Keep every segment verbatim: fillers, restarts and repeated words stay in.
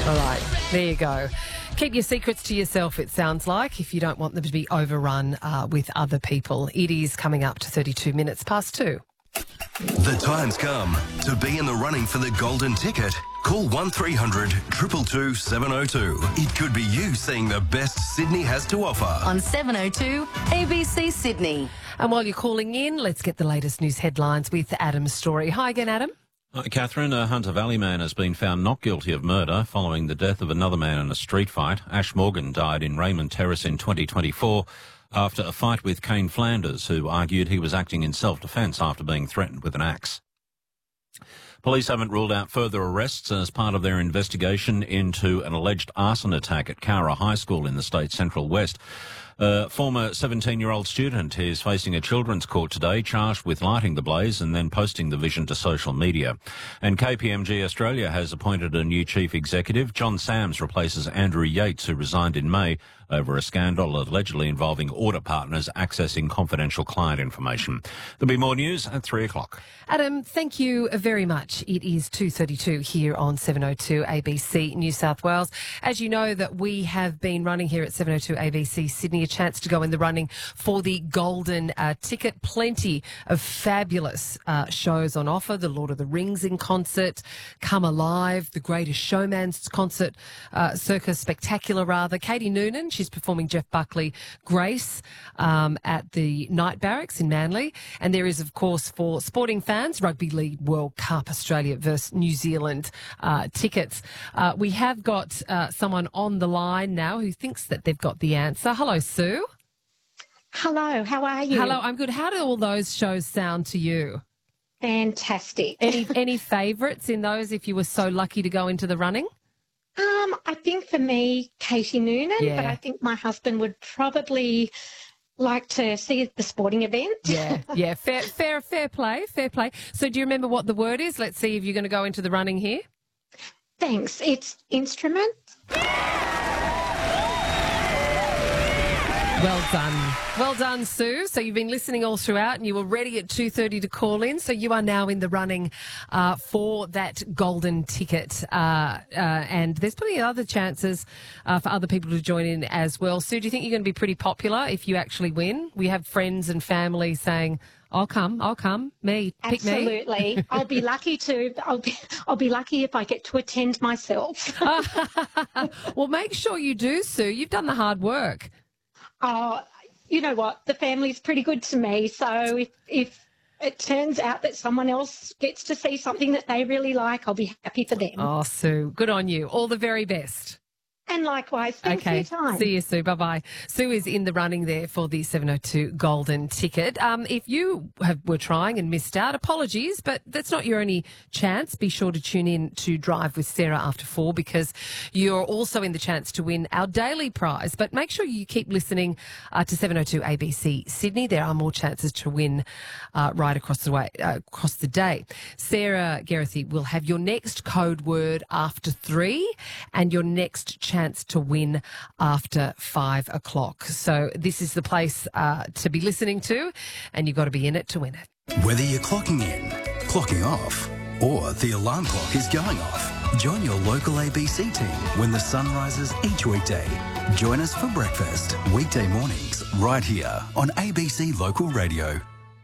All right, there you go. Keep your secrets to yourself, it sounds like, if you don't want them to be overrun uh, with other people. It is coming up to thirty-two minutes past two. The time's come to be in the running for the golden ticket. Call one three hundred two two two seven oh two. It could be you seeing the best Sydney has to offer. On seven oh two A B C Sydney. And while you're calling in, let's get the latest news headlines with Adam's story. Hi again, Adam. Hi, Catherine. A Hunter Valley man has been found not guilty of murder following the death of another man in a street fight. Ash Morgan died in Raymond Terrace in twenty twenty-four after a fight with Kane Flanders, who argued he was acting in self-defence after being threatened with an axe. Police haven't ruled out further arrests as part of their investigation into an alleged arson attack at Cowra High School in the state's Central West. A former seventeen-year-old student is facing a children's court today, charged with lighting the blaze and then posting the vision to social media. And K P M G Australia has appointed a new chief executive. John Sams replaces Andrew Yates, who resigned in May over a scandal allegedly involving audit partners accessing confidential client information. There'll be more news at three o'clock. Adam, thank you very much. It is two thirty-two here on seven oh two A B C New South Wales. As you know, that we have been running here at seven oh two A B C Sydney a chance to go in the running for the golden uh, ticket. Plenty of fabulous uh, shows on offer. The Lord of the Rings in concert, Come Alive, The Greatest Showman's concert, uh, Circus Spectacular rather. Katie Noonan, she's performing Jeff Buckley, Grace um, at the Night Barracks in Manly. And there is, of course, for sporting fans, Rugby League World Cup Australia versus New Zealand uh, tickets. Uh, we have got uh, someone on the line now who thinks that they've got the answer. Hello, Sue. Hello, how are you? Hello, I'm good. How do all those shows sound to you? Fantastic. Any any favourites in those if you were so lucky to go into the running? Um, I think for me, Katie Noonan, Yeah. but I think my husband would probably like to see the sporting event. Yeah, yeah, fair, fair, fair play, fair play. So do you remember what the word is? Let's see if you're going to go into the running here. Thanks. It's instrument. Well done. Well done, Sue. So you've been listening all throughout and you were ready at two thirty to call in. So you are now in the running uh, for that golden ticket. Uh, uh, and there's plenty of other chances uh, for other people to join in as well. Sue, do you think you're going to be pretty popular if you actually win? We have friends and family saying, I'll come, I'll come, me, pick me. Absolutely. I'll be lucky to. I'll be. I'll be lucky if I get to attend myself. Well, make sure you do, Sue. You've done the hard work. Oh, you know what? The family's pretty good to me. So if if it turns out that someone else gets to see something that they really like, I'll be happy for them. Oh, Sue, good on you. All the very best. And likewise, thanks Okay, for your time. see you, Sue. Bye-bye. Sue is in the running there for the seven oh two golden ticket. Um, if you have, were trying and missed out, apologies, but that's not your only chance. Be sure to tune in to Drive with Sarah after four because you're also in the chance to win our daily prize. But make sure you keep listening uh, to seven oh two A B C Sydney. There are more chances to win uh, right across the way, uh, across the day. Sarah Geraghty will have your next code word after three and your next chance to win after five o'clock. So this is the place uh, to be listening to, and you've got to be in it to win it. Whether you're clocking in, clocking off, or the alarm clock is going off, join your local A B C team when the sun rises each weekday. Join us for breakfast, weekday mornings, right here on A B C Local Radio.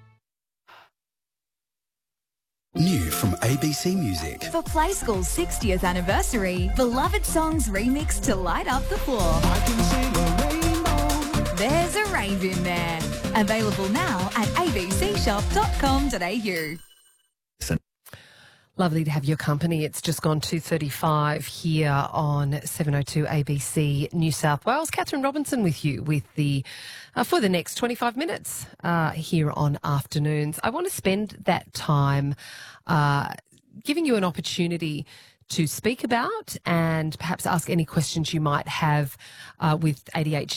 New from A B C Music. For Play School's sixtieth anniversary, beloved songs remixed to light up the floor. I can sing a rainbow. There's a rave in there. Available now at a b c shop dot com dot a u. Lovely to have your company. It's just gone two thirty-five here on seven oh two A B C New South Wales. Catherine Robinson with you with the uh, for the next twenty-five minutes uh, here on Afternoons. I want to spend that time uh, giving you an opportunity to speak about and perhaps ask any questions you might have uh, with A D H